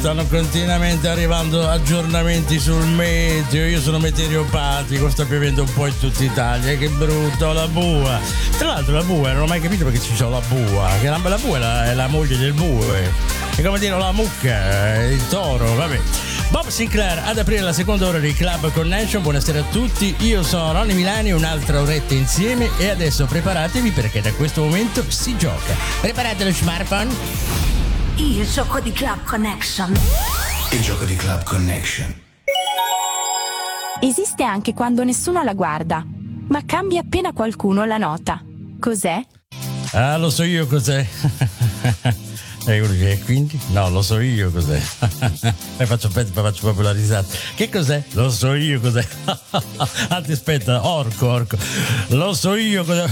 Stanno continuamente arrivando aggiornamenti sul meteo. Io sono meteoropatico, sta piovendo un po' in tutta Italia. Che brutto, la bua. Tra l'altro la bua, non ho mai capito perché ci sono la bua. Che la bua è la moglie del bue. È come dire la mucca, il toro, vabbè. Bob Sinclair ad aprire la seconda ora di Club Connection. Buonasera a tutti, io sono Ronny Milani, un'altra oretta insieme e adesso preparatevi perché da questo momento si gioca. Preparate lo smartphone. Il gioco di Club Connection. Il gioco di Club Connection. Esiste anche quando nessuno la guarda, ma cambia appena qualcuno la nota. Cos'è? Ah, lo so io cos'è. E quindi? No, lo so io cos'è. faccio proprio la risata. Che cos'è? Lo so io cos'è. Anzi, aspetta, orco. Lo so io cos'è.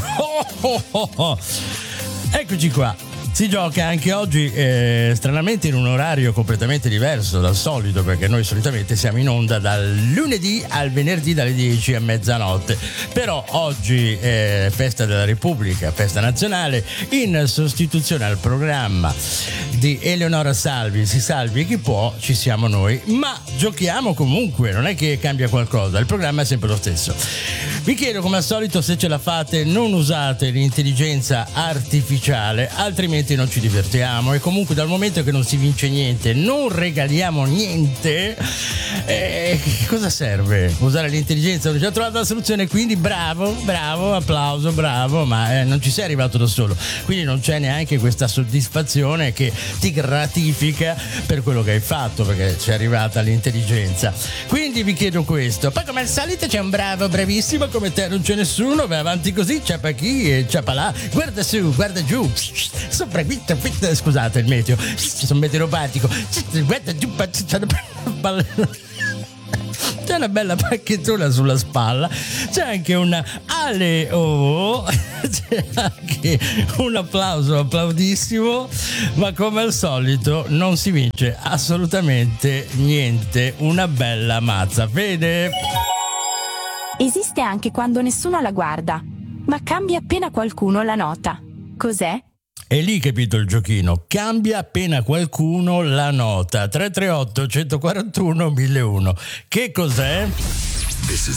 Eccoci qua. Si gioca anche oggi stranamente in un orario completamente diverso dal solito, perché noi solitamente siamo in onda dal lunedì al venerdì dalle 10 a mezzanotte. Però oggi è festa della Repubblica, festa nazionale, in sostituzione al programma di Eleonora Salvi, si salvi chi può, ci siamo noi, ma giochiamo comunque, non è che cambia qualcosa, il programma è sempre lo stesso. Vi chiedo come al solito, se ce la fate, non usate l'intelligenza artificiale, altrimenti non ci divertiamo, e comunque dal momento che non si vince niente, non regaliamo niente, cosa serve usare l'intelligenza? Ho già trovato la soluzione, quindi bravo, applauso, bravo, ma non ci sei arrivato da solo, quindi non c'è neanche questa soddisfazione che ti gratifica per quello che hai fatto, perché c'è arrivata l'intelligenza. Quindi vi chiedo questo, poi come al solito c'è un bravo, bravissimo, come te non c'è nessuno, vai avanti così, ciapa qui e ciapa là, guarda su, guarda giù, sopra, scusate il meteo, sono meteoropatico, guarda giù, c'è una bella pacchettona sulla spalla, c'è anche una c'è anche un applauso, applaudissimo, ma come al solito non si vince assolutamente niente, una bella mazza, vede? Esiste anche quando nessuno la guarda, ma cambia appena qualcuno la nota. Cos'è? È lì, capito il giochino, cambia appena qualcuno la nota. 338 141 1001. Che cos'è? This is